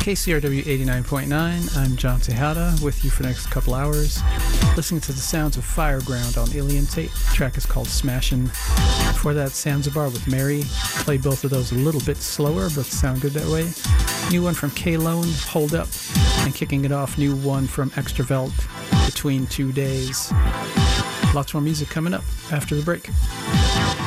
KCRW 89.9, I'm John Tejada with you for the next couple hours, listening to the sounds of Fireground on Alien Tape. The track is called Smashin'. Before that, Zanzibar with Mary. Played both of those a little bit slower, but sound good that way. New one from K-Lone, Hold Up. And kicking it off, new one from Extravelt, Between Two Days. Lots more music coming up after the break.